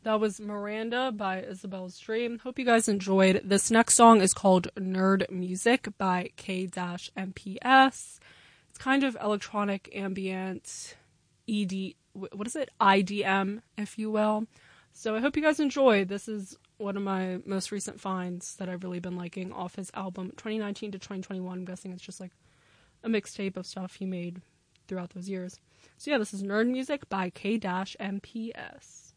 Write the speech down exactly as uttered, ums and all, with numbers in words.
That was Miranda by Isabel Stream. Hope you guys enjoyed. This next song is called Nerd Music by K M P S. It's kind of electronic ambient, E D, what is it? I D M, if you will. So I hope you guys enjoy. This is one of my most recent finds that I've really been liking off his album twenty nineteen to twenty twenty-one. I'm guessing it's just like a mixtape of stuff he made throughout those years. So yeah, this is Nerd Music by K M P S.